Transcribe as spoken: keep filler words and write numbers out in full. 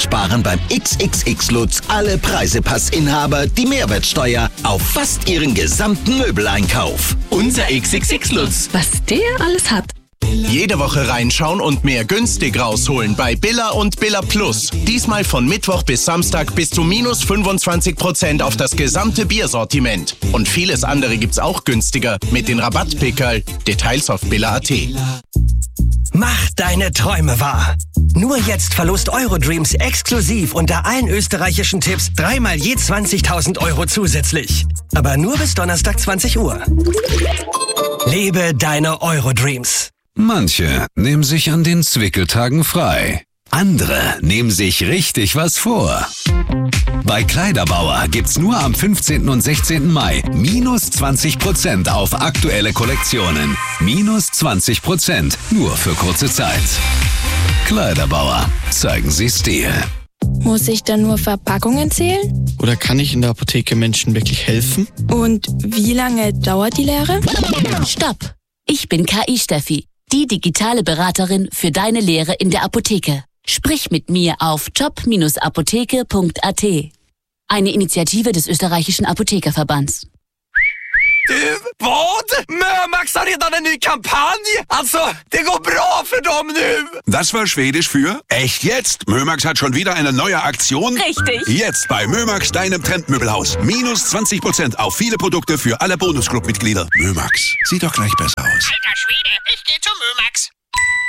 sparen beim X X X-Lutz alle Preisepassinhaber die Mehrwertsteuer auf fast ihren gesamten Möbeleinkauf. Unser X X X-Lutz. Was der alles hat. Jede Woche reinschauen und mehr günstig rausholen bei Billa und Billa Plus. Diesmal von Mittwoch bis Samstag bis zu minus fünfundzwanzig Prozent auf das gesamte Biersortiment. Und vieles andere gibt's auch günstiger mit den Rabattpickerl. Details auf billa punkt at. Mach deine Träume wahr. Nur jetzt Verlust Eurodreams exklusiv unter allen österreichischen Tipps dreimal je zwanzigtausend Euro zusätzlich. Aber nur bis Donnerstag zwanzig Uhr. Lebe deine Eurodreams. Manche nehmen sich an den Zwickeltagen frei. Andere nehmen sich richtig was vor. Bei Kleiderbauer gibt's nur am fünfzehnten und sechzehnten Mai minus zwanzig Prozent auf aktuelle Kollektionen. Minus zwanzig Prozent nur für kurze Zeit. Kleiderbauer, zeigen Sie Stil. Muss ich dann nur Verpackungen zählen? Oder kann ich in der Apotheke Menschen wirklich helfen? Und wie lange dauert die Lehre? Stopp! Ich bin K I-Steffi, die digitale Beraterin für deine Lehre in der Apotheke. Sprich mit mir auf job Bindestrich apotheke Punkt at. Eine Initiative des österreichischen Apothekerverbands. Du, vad? Mömax har redan en ny kampanj! Alltså, det går bra för dem nu! Das war Schwedisch für echt jetzt? Mömax hat schon wieder eine neue Aktion? Richtig! Jetzt bei Mömax, deinem Trendmöbelhaus. Minus zwanzig Prozent auf viele Produkte für alle Bonusclub-Mitglieder. Mömax, sieht doch gleich besser aus. Alter Schwede, ich geh zu Mömax.